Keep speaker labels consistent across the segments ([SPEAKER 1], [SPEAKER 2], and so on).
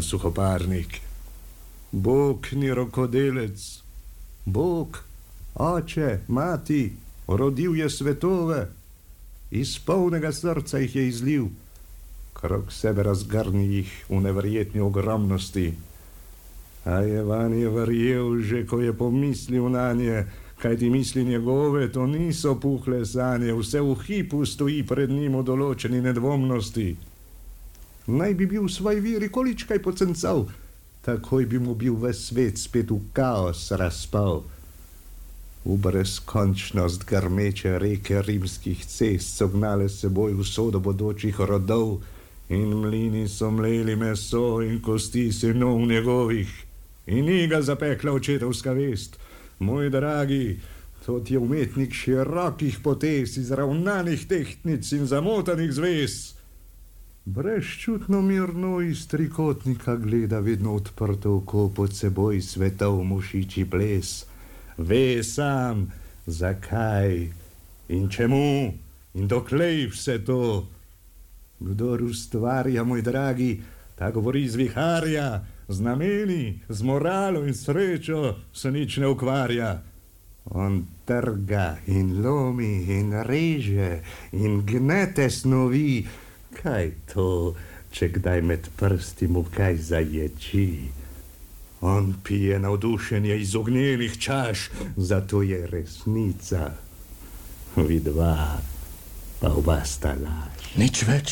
[SPEAKER 1] suhoparnik. Bog ni rokodelec. Bog, oče, mati, rodil je svetove, iz polnega srca jih je izlil, krog sebe razgrni jih v neverjetni ogromnosti. A je vanje verjel že, ko je pomislil na nje, kaj ti misli njegove, to niso puhle sanje, vse v hipu stoji pred njim v določeni nedvomnosti. Naj bi bil v svoj veri količkaj pocencal, takoj bi mu bil ves svet spet v kaos razpal. V brezkončnost grmeče reke rimskih cest so gnale s seboj usodo bodočih rodov in mlini so mleli meso in kosti sinov njegovih. In ni ga zapekla očetovska vest. Moj dragi, to ti je umetnik širokih potez, izravnanih tehtnic in zamotanih zvez. Brezčutno mirno iz trikotnika gleda vedno odprto oko pod seboj svetov mušiči ples. Ve sam, zakaj in čemu in doklej vse to. Kdor ustvarja, moj dragi, ta govori z viharja, z nameni, z moralo in srečo se nič ne ukvarja. On trga in lomi in reže in gnete snovi. Kaj to, če kdaj med prsti mu kaj zaječi? On pije navdušenje iz ognjenih čaš, zato je resnica. Vidva, pa oba sta laž.
[SPEAKER 2] Nič več.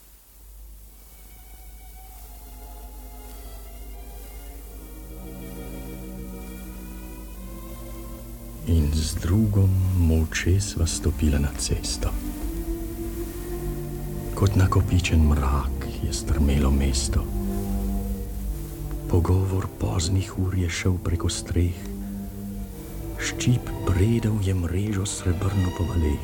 [SPEAKER 2] In z drugom molče sva stopila na cesto. Kot nakopičen mrak je strmelo mesto. Pogovor poznih ur je šel preko streh. Ščip predel je mrežo srebrno po valeh.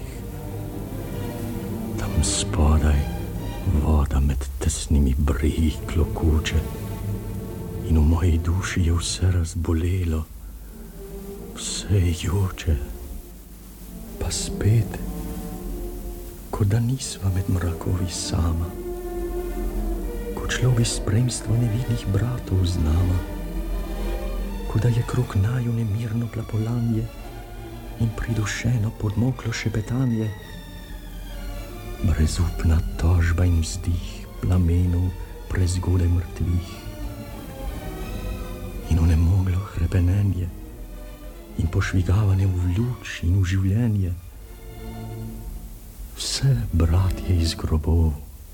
[SPEAKER 2] Tam spodaj voda med tesnimi bregi klokoče in v moji duši je vse razbolelo. Vse joče, pa spet, kot da nisva med mrakovi sama, kot šlo bi spremstvo nevidnih bratov z nama, kot da je krog naju nemirno plapolanje in pridušeno podmoklo šepetanje, brezupna tožba in vzdih plamenov prezgodaj mrtvih in onemoglo hrepenenje in pošvigavanje v luč in v življenje. Vse bratje iz grobov,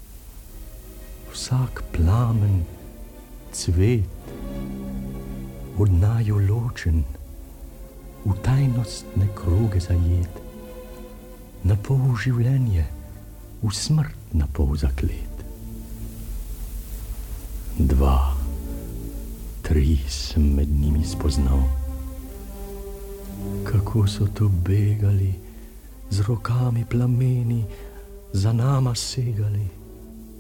[SPEAKER 2] vsak plamen, cvet, od naju ločen, v tajnostne kroge zajet, na pol življenje, v smrt na pol zaklet. 2, 3 sem med njimi spoznal. Kako so to begali, z rokami plameni za nama segali.